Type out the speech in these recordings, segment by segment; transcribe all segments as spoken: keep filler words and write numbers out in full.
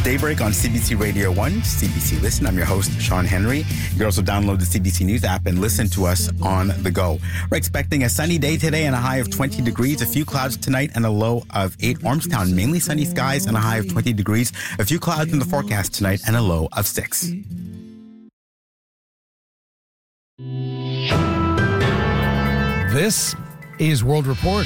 Daybreak on C B C Radio one, C B C Listen. I'm your host, Sean Henry. You can also download the C B C News app and listen to us on the go. We're expecting a sunny day today and a high of twenty degrees. A few clouds tonight and a low of eight. Ormstown, mainly sunny skies and a high of twenty degrees. A few clouds in the forecast tonight and a low of six. This is World Report.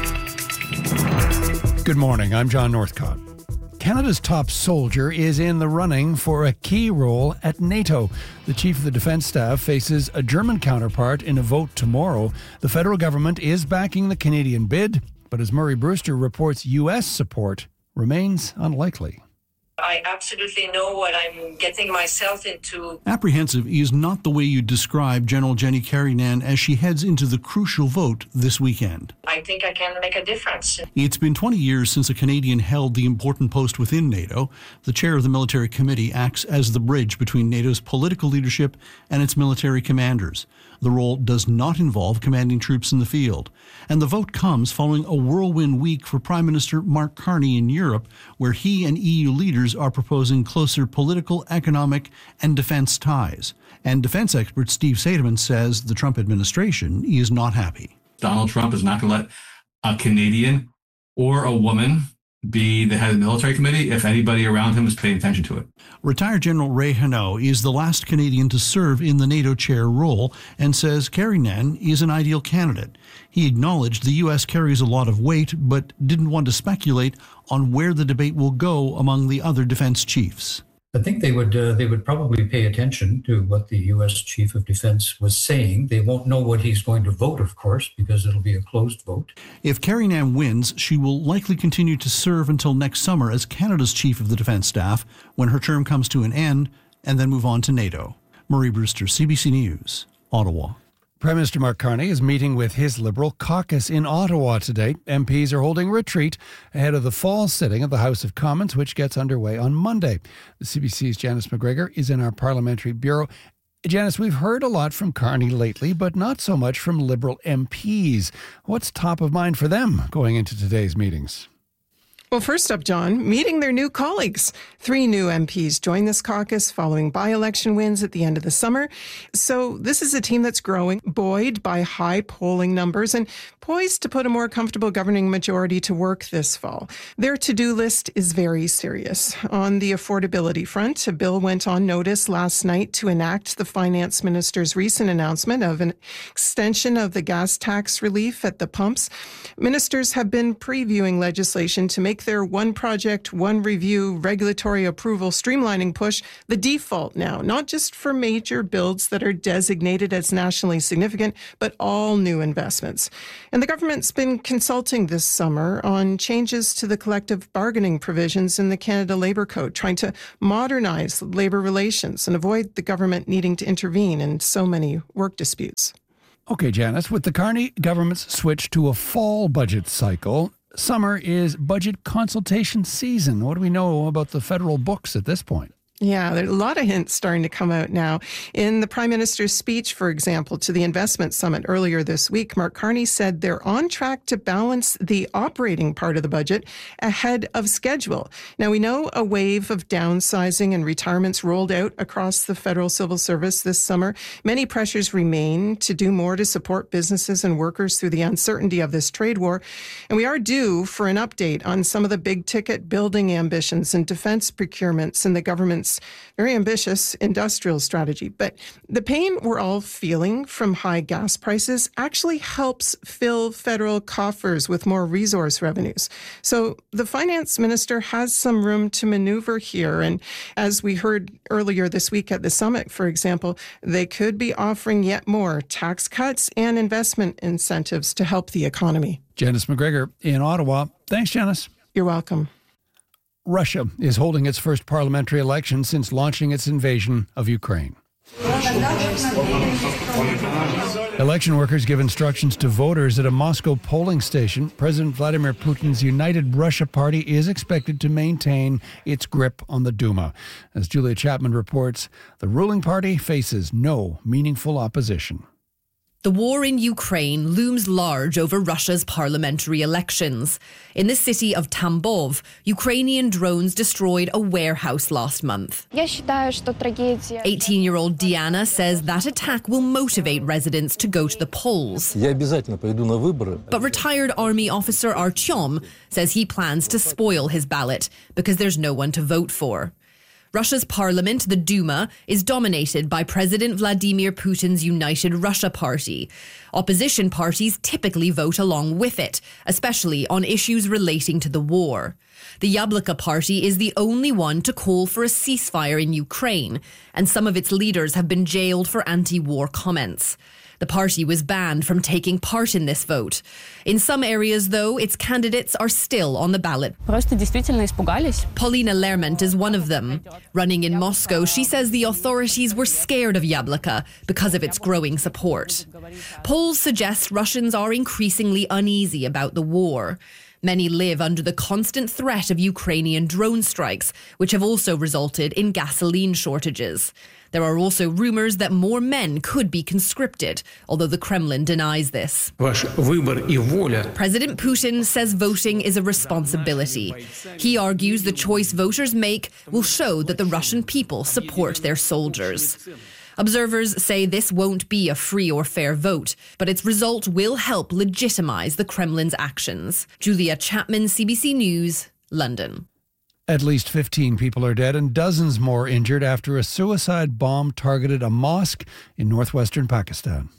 Good morning, I'm John Northcott. Canada's top soldier is in the running for a key role at NATO. The Chief of the Defence Staff faces a German counterpart in a vote tomorrow. The federal government is backing the Canadian bid, but as Murray Brewster reports, U S support remains unlikely. I absolutely know what I'm getting myself into. Apprehensive is not the way you describe General Jenny Carignan as she heads into the crucial vote this weekend. I think I can make a difference. It's been twenty years since a Canadian held the important post within NATO. The chair of the military committee acts as the bridge between NATO's political leadership and its military commanders. The role does not involve commanding troops in the field. And the vote comes following a whirlwind week for Prime Minister Mark Carney in Europe, where he and E U leaders are proposing closer political, economic, and defense ties. And defense expert Steve Seidemann says the Trump administration is not happy. Donald Trump is not going to let a Canadian or a woman be the head of the military committee if anybody around him is paying attention to it. Retired General Ray Hanaud is the last Canadian to serve in the NATO chair role and says Carignan is an ideal candidate. He acknowledged the U S carries a lot of weight, but didn't want to speculate on where the debate will go among the other defense chiefs. I think they would uh, they would probably pay attention to what the U S Chief of Defense was saying. They won't know what he's going to vote, of course, because it'll be a closed vote. If Carignan wins, she will likely continue to serve until next summer as Canada's Chief of the Defense Staff when her term comes to an end, and then move on to NATO. Murray Brewster, C B C News, Ottawa. Prime Minister Mark Carney is meeting with his Liberal caucus in Ottawa today. M Ps are holding retreat ahead of the fall sitting of the House of Commons, which gets underway on Monday. The C B C's Janice McGregor is in our parliamentary bureau. Janice, we've heard a lot from Carney lately, but not so much from Liberal M Ps. What's top of mind for them going into today's meetings? Well, first up, John, meeting their new colleagues. Three new M Ps joined this caucus following by-election wins at the end of the summer. So this is a team that's growing, buoyed by high polling numbers and poised to put a more comfortable governing majority to work this fall. Their to-do list is very serious. On the affordability front, a bill went on notice last night to enact the finance minister's recent announcement of an extension of the gas tax relief at the pumps. Ministers have been previewing legislation to make their one project, one review regulatory approval streamlining push the default now, not just for major builds that are designated as nationally significant, but all new investments. And the government's been consulting this summer on changes to the collective bargaining provisions in the Canada Labour Code, trying to modernize labour relations and avoid the government needing to intervene in so many work disputes. Okay, Janice, with the Carney government's switch to a fall budget cycle, summer is budget consultation season. What do we know about the federal books at this point? Yeah, there are a lot of hints starting to come out now. In the Prime Minister's speech, for example, to the Investment Summit earlier this week, Mark Carney said they're on track to balance the operating part of the budget ahead of schedule. Now, we know a wave of downsizing and retirements rolled out across the federal civil service this summer. Many pressures remain to do more to support businesses and workers through the uncertainty of this trade war. And we are due for an update on some of the big ticket building ambitions and defense procurements in the government's very ambitious industrial strategy. But the pain we're all feeling from high gas prices actually helps fill federal coffers with more resource revenues. So the finance minister has some room to maneuver here. And as we heard earlier this week at the summit, for example, they could be offering yet more tax cuts and investment incentives to help the economy. Janice McGregor in Ottawa. Thanks, Janice. You're welcome. Russia is holding its first parliamentary election since launching its invasion of Ukraine. Election workers give instructions to voters at a Moscow polling station. President Vladimir Putin's United Russia Party is expected to maintain its grip on the Duma. As Julia Chapman reports, the ruling party faces no meaningful opposition. The war in Ukraine looms large over Russia's parliamentary elections. In the city of Tambov, Ukrainian drones destroyed a warehouse last month. eighteen-year-old Diana says that attack will motivate residents to go to the polls. But retired army officer Artyom says he plans to spoil his ballot because there's no one to vote for. Russia's parliament, the Duma, is dominated by President Vladimir Putin's United Russia Party. Opposition parties typically vote along with it, especially on issues relating to the war. The Yabloko Party is the only one to call for a ceasefire in Ukraine, and some of its leaders have been jailed for anti-war comments. The party was banned from taking part in this vote. In some areas, though, its candidates are still on the ballot. Paulina Lermont is one of them. Running in Moscow, she says the authorities were scared of Yabloko because of its growing support. Polls suggest Russians are increasingly uneasy about the war. Many live under the constant threat of Ukrainian drone strikes, which have also resulted in gasoline shortages. There are also rumours that more men could be conscripted, although the Kremlin denies this. President Putin says voting is a responsibility. He argues the choice voters make will show that the Russian people support their soldiers. Observers say this won't be a free or fair vote, but its result will help legitimize the Kremlin's actions. Julia Chapman, C B C News, London. At least fifteen people are dead and dozens more injured after a suicide bomb targeted a mosque in northwestern Pakistan.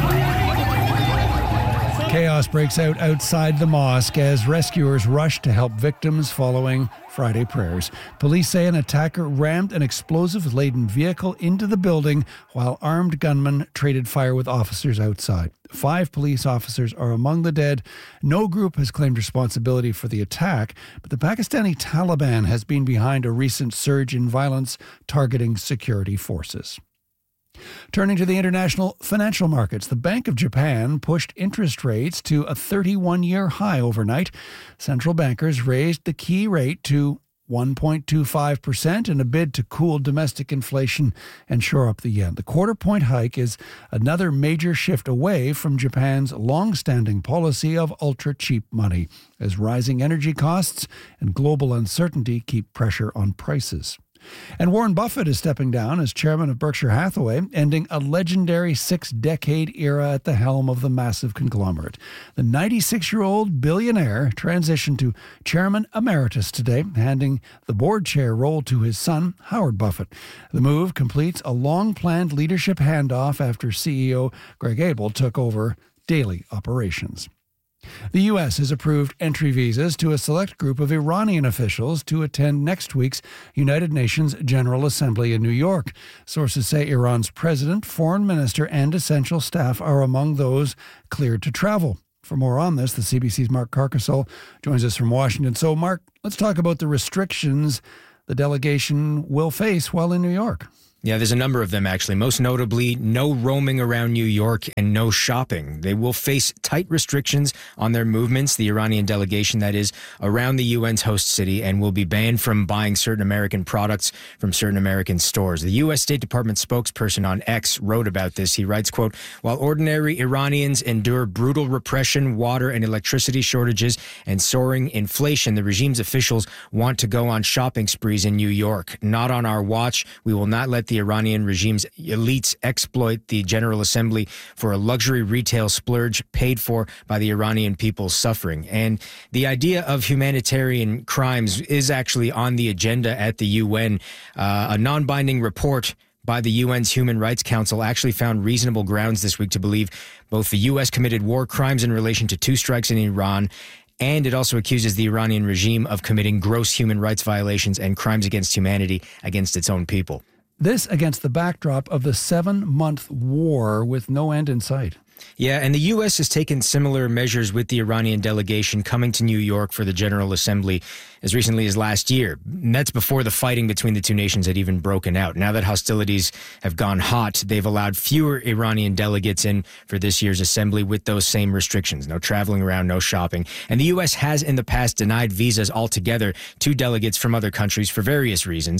Chaos breaks out outside the mosque as rescuers rush to help victims following Friday prayers. Police say an attacker rammed an explosive-laden vehicle into the building while armed gunmen traded fire with officers outside. Five police officers are among the dead. No group has claimed responsibility for the attack, but the Pakistani Taliban has been behind a recent surge in violence targeting security forces. Turning to the international financial markets, the Bank of Japan pushed interest rates to a thirty-one-year high overnight. Central bankers raised the key rate to one point two five percent in a bid to cool domestic inflation and shore up the yen. The quarter-point hike is another major shift away from Japan's long-standing policy of ultra-cheap money, as rising energy costs and global uncertainty keep pressure on prices. And Warren Buffett is stepping down as chairman of Berkshire Hathaway, ending a legendary six-decade era at the helm of the massive conglomerate. The ninety-six-year-old billionaire transitioned to chairman emeritus today, handing the board chair role to his son, Howard Buffett. The move completes a long-planned leadership handoff after C E O Greg Abel took over daily operations. The U S has approved entry visas to a select group of Iranian officials to attend next week's United Nations General Assembly in New York. Sources say Iran's president, foreign minister, and essential staff are among those cleared to travel. For more on this, the C B C's Mark Carcasole joins us from Washington. So, Mark, let's talk about the restrictions the delegation will face while in New York. Yeah, there's a number of them, actually. Most notably, no roaming around New York and no shopping. They will face tight restrictions on their movements, the Iranian delegation, that is, around the U N's host city, and will be banned from buying certain American products from certain American stores. The U S State Department spokesperson on X wrote about this. He writes, quote, while ordinary Iranians endure brutal repression, water and electricity shortages, and soaring inflation, the regime's officials want to go on shopping sprees in New York. Not on our watch. We will not let the Iranian regime's elites exploit the General Assembly for a luxury retail splurge paid for by the Iranian people's suffering. And the idea of humanitarian crimes is actually on the agenda at the U N. Uh, a non-binding report by the U N's Human Rights Council actually found reasonable grounds this week to believe both the U S committed war crimes in relation to two strikes in Iran, and it also accuses the Iranian regime of committing gross human rights violations and crimes against humanity against its own people. This against the backdrop of the seven-month war with no end in sight. Yeah, and the U S has taken similar measures with the Iranian delegation coming to New York for the General Assembly as recently as last year. And that's before the fighting between the two nations had even broken out. Now that hostilities have gone hot, they've allowed fewer Iranian delegates in for this year's assembly with those same restrictions. No traveling around, no shopping. And the U S has in the past denied visas altogether to delegates from other countries for various reasons.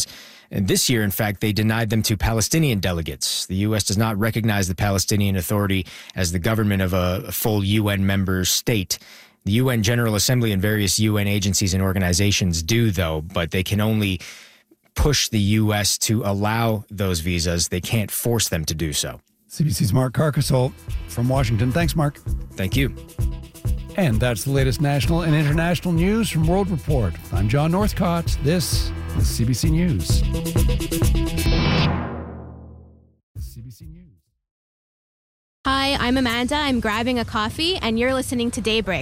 And this year, in fact, they denied them to Palestinian delegates. The U S does not recognize the Palestinian Authority as the government of a full U N member state. The U N General Assembly and various U N agencies and organizations do, though, but they can only push the U S to allow those visas. They can't force them to do so. C B C's Mark Carcasole from Washington. Thanks, Mark. Thank you. And that's the latest national and international news from World Report. I'm John Northcott. This is C B C News. C B C News. Hi, I'm Amanda. I'm grabbing a coffee, and you're listening to Daybreak.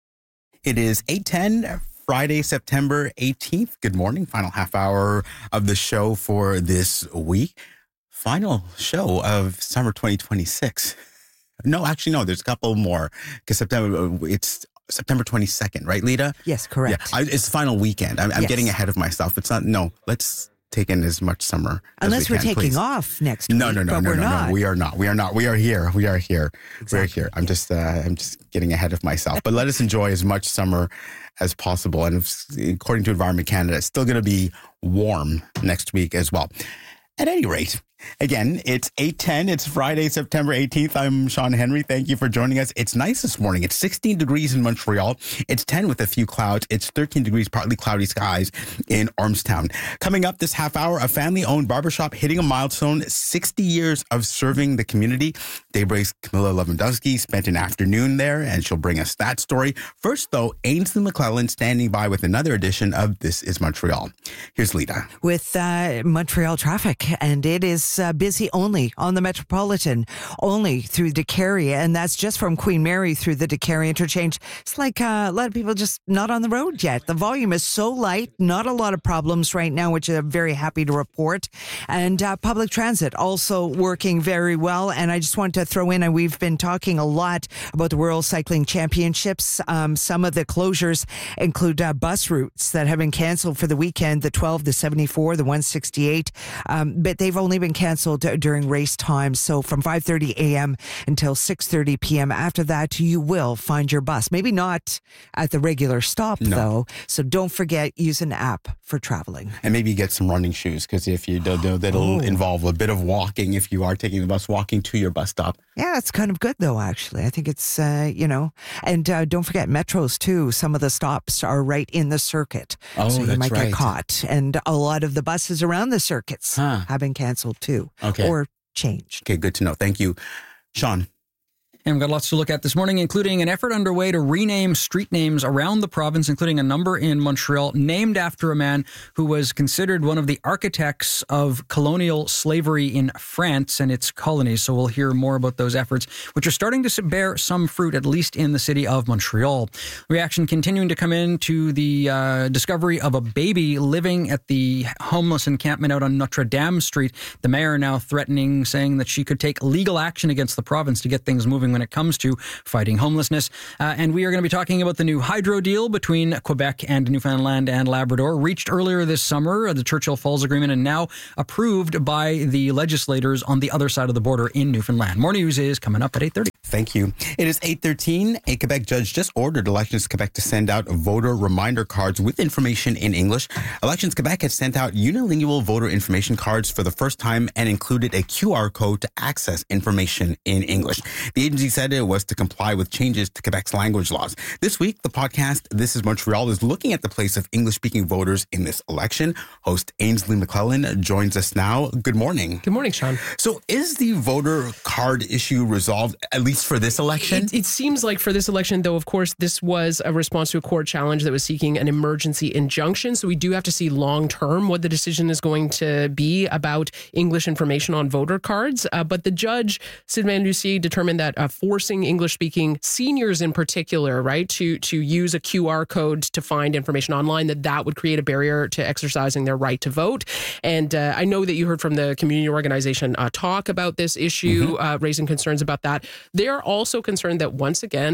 It is eight ten, Friday, September eighteenth. Good morning. Final half hour of the show for this week. Final show of summer twenty twenty-six. No, actually, no, there's a couple more because September, it's September twenty-second, right, Lita? Yes, correct. Yeah, I, it's the final weekend. I'm, I'm yes. getting ahead of myself. It's not, no, let's take in as much summer Unless as we we're can, taking please. off next no, week. No, no, but no, we're no, not. no, we are not. We are not. We are here. We are here. Exactly. We're here. I'm just, uh, I'm just getting ahead of myself. But let us enjoy as much summer as possible. And according to Environment Canada, it's still going to be warm next week as well. At any rate, again, it's eight ten. It's Friday, September eighteenth. I'm Sean Henry. Thank you for joining us. It's nice this morning. It's sixteen degrees in Montreal. It's ten with a few clouds. It's thirteen degrees, partly cloudy skies in Ormstown. Coming up this half hour, a family-owned barbershop hitting a milestone, sixty years of serving the community. Daybreak's Camilla Lewandowski spent an afternoon there, and she'll bring us that story. First, though, Ainsley McClellan standing by with another edition of This is Montreal. Here's Lita. With uh, Montreal traffic, and it is uh, busy only on the Metropolitan, only through Décarie, and that's just from Queen Mary through the Décarie interchange. It's like uh, a lot of people just not on the road yet. The volume is so light, not a lot of problems right now, which I'm very happy to report. And uh, public transit also working very well. And I just want to throw in, and we've been talking a lot about the World Cycling Championships. Um, some of the closures include uh, bus routes that have been canceled for the weekend, the twelve, the seventy-four, the one sixty-eight. Um, but they've only been canceled during race times. So from five thirty a.m. until six thirty p.m. After that, you will find your bus. Maybe not at the regular stop, no. though. So don't forget, use an app for traveling. And maybe get some running shoes, because if you don't know, that'll oh. involve a bit of walking if you are taking the bus, walking to your bus stop. Yeah, it's kind of good, though, actually. I think it's, uh, you know, and uh, don't forget metros, too. Some of the stops are right in the circuit. Oh, so you that's might right. get caught. And a lot of the buses around the circuits huh. have been canceled, too. Okay. Or changed. Okay, good to know. Thank you. Sean. And we've got lots to look at this morning, including an effort underway to rename street names around the province, including a number in Montreal named after a man who was considered one of the architects of colonial slavery in France and its colonies. So we'll hear more about those efforts, which are starting to bear some fruit, at least in the city of Montreal. Reaction continuing to come in to the uh, discovery of a baby living at the homeless encampment out on Notre Dame Street. The mayor now threatening, saying that she could take legal action against the province to get things moving when it comes to fighting homelessness. Uh, and we are going to be talking about the new hydro deal between Quebec and Newfoundland and Labrador, reached earlier this summer, the Churchill Falls Agreement, and now approved by the legislators on the other side of the border in Newfoundland. More news is coming up at eight thirty. Thank you. It is eight thirteen. A Quebec judge just ordered Elections Quebec to send out voter reminder cards with information in English. Elections Quebec has sent out unilingual voter information cards for the first time and included a Q R code to access information in English. The agency said it was to comply with changes to Quebec's language laws. This week, the podcast This is Montreal is looking at the place of English-speaking voters in this election. Host Ainsley McClellan joins us now. Good morning. Good morning, Sean. So is the voter card issue resolved, at least for this election? It, it seems like for this election, though, of course, this was a response to a court challenge that was seeking an emergency injunction. So we do have to see long-term what the decision is going to be about English information on voter cards. Uh, but the judge, Sylvain Lucier, determined that uh, forcing English-speaking seniors in particular, right, to to use a Q R code to find information online, that that would create a barrier to exercising their right to vote. And uh, I know that you heard from the community organization uh, talk about this issue, mm-hmm. uh, raising concerns about that. They're also concerned that once again,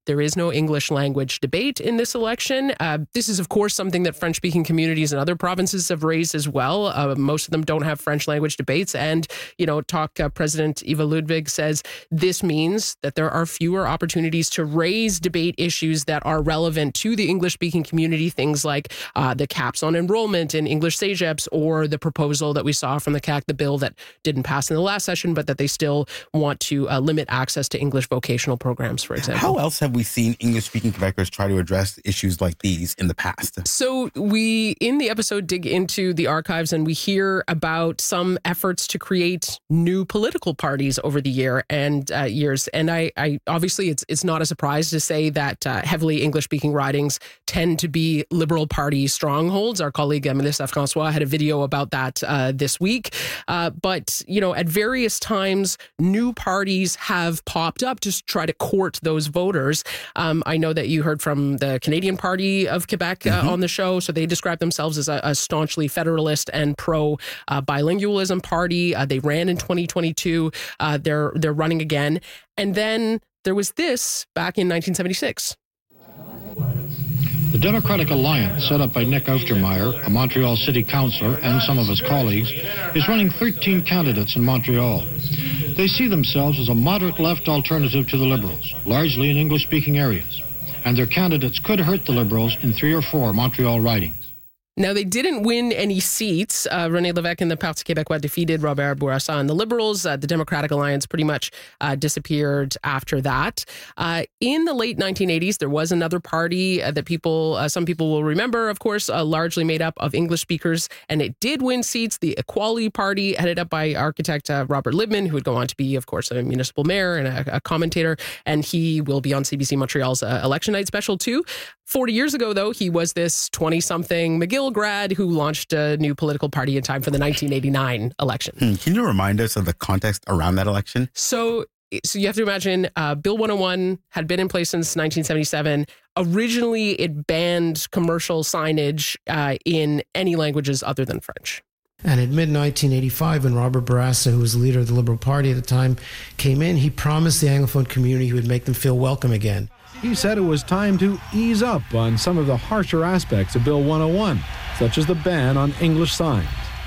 There is no English language debate in this election. Uh, this is, of course, something that French-speaking communities in other provinces have raised as well. Uh, most of them don't have French language debates. And, you know, Talk uh, President Eva Ludwig says this means that there are fewer opportunities to raise debate issues that are relevant to the English-speaking community, things like uh, the caps on enrollment in English C E G E Ps, or the proposal that we saw from the C A C, the bill that didn't pass in the last session, but that they still want to uh, limit access to English vocational programs, for example. How else have we seen English-speaking Quebecers try to address issues like these in the past? So we, in the episode, dig into the archives and we hear about some efforts to create new political parties over the year and uh, years. And I, I obviously, it's it's not a surprise to say that uh, heavily English-speaking ridings tend to be Liberal Party strongholds. Our colleague uh, Melissa Francois had a video about that uh, this week. Uh, but, you know, at various times, new parties have popped up to try to court those voters. Um, I know that you heard from the Canadian Party of Quebec uh, mm-hmm. on the show. So they describe themselves as a, a staunchly federalist and pro-bilingualism uh, party. Uh, they ran in twenty twenty-two. Uh, they're they're running again. And then there was this back in nineteen seventy-six. The Democratic Alliance, set up by Nick Auftermeyer, a Montreal city councillor, and some of his colleagues, is running thirteen candidates in Montreal. They see themselves as a moderate left alternative to the Liberals, largely in English-speaking areas. And their candidates could hurt the Liberals in three or four Montreal ridings. Now, they didn't win any seats. Uh, René Lévesque and the Parti québécois defeated Robert Bourassa and the Liberals. Uh, the Democratic Alliance pretty much uh, disappeared after that. Uh, in the late nineteen eighties, there was another party uh, that people, uh, some people will remember, of course, uh, largely made up of English speakers, and it did win seats. The Equality Party, headed up by architect uh, Robert Libman, who would go on to be, of course, a municipal mayor and a, a commentator, and he will be on C B C Montreal's uh, election night special too. forty years ago, though, he was this twenty-something McGill grad who launched a new political party in time for the nineteen eighty-nine election. Hmm. Can you remind us of the context around that election? So, so you have to imagine uh, Bill one oh one had been in place since nineteen seventy-seven. Originally, it banned commercial signage uh, in any languages other than French. And in mid nineteen eighty-five, when Robert Bourassa, who was the leader of the Liberal Party at the time, came in, he promised the Anglophone community he would make them feel welcome again. He said it was time to ease up on some of the harsher aspects of Bill one oh one, such as the ban on English signs.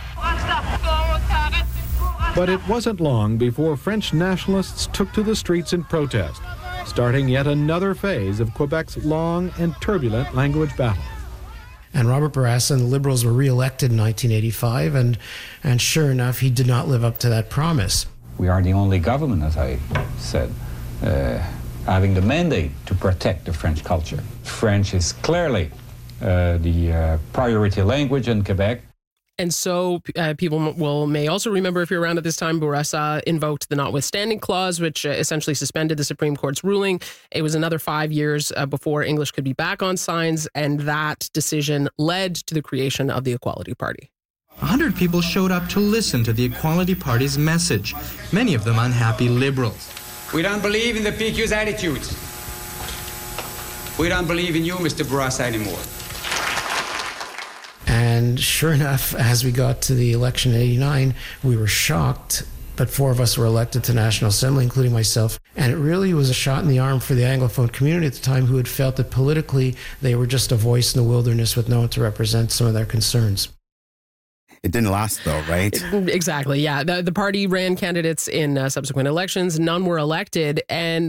But it wasn't long before French nationalists took to the streets in protest, starting yet another phase of Quebec's long and turbulent language battle. And Robert Bourassa and the Liberals were re-elected in nineteen eighty-five, and, and sure enough, he did not live up to that promise. We are the only government, as I said, uh, having the mandate to protect the French culture. French is clearly uh, the uh, priority language in Quebec. And so uh, people will may also remember, if you're around at this time, Bourassa invoked the notwithstanding clause, which uh, essentially suspended the Supreme Court's ruling. It was another five years uh, before English could be back on signs, and that decision led to the creation of the Equality Party. A hundred people showed up to listen to the Equality Party's message, many of them unhappy Liberals. We don't believe in the P Q's attitudes. We don't believe in you, Mister Bourassa, anymore. And sure enough, as we got to the election in eighty-nine, we were shocked, but four of us were elected to National Assembly, including myself. And it really was a shot in the arm for the Anglophone community at the time, who had felt that politically they were just a voice in the wilderness with no one to represent some of their concerns. It didn't last, though, right? Exactly, yeah. The, the party ran candidates in uh, subsequent elections. None were elected. And